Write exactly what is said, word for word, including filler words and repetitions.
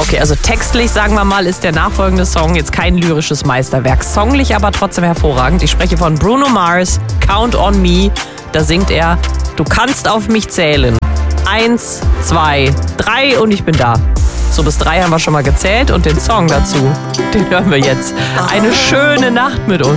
Okay, also textlich, sagen wir mal, ist der nachfolgende Song jetzt kein lyrisches Meisterwerk. Songlich aber trotzdem hervorragend. Ich spreche von Bruno Mars, Count on Me. Da singt er, du kannst auf mich zählen. Eins, zwei, drei und ich bin da. So, bis drei haben wir schon mal gezählt und den Song dazu, den hören wir jetzt. Eine schöne Nacht mit uns.